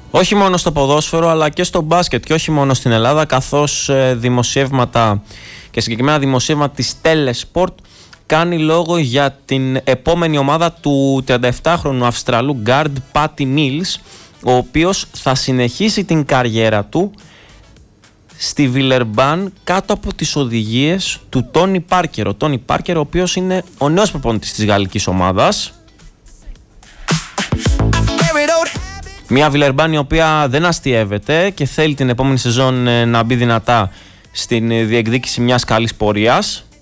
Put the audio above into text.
Όχι μόνο στο ποδόσφαιρο αλλά και στο μπάσκετ και όχι μόνο στην Ελλάδα, καθώς δημοσιεύματα και συγκεκριμένα δημοσίευμα της Telesport κάνει λόγο για την επόμενη ομάδα του 37χρονου Αυστραλού guard Patty Mills, ο οποίος θα συνεχίσει την καριέρα του στη Βιλερμπάν κάτω από τις οδηγίες του Τόνι Πάρκερ. Ο Τόνι Πάρκερ, ο οποίος είναι ο νέος προπονητής της γαλλικής ομάδας. Μια Βιλερμπάν η οποία δεν αστιεύεται και θέλει την επόμενη σεζόν να μπει δυνατά στην διεκδίκηση μιας καλής πορείας.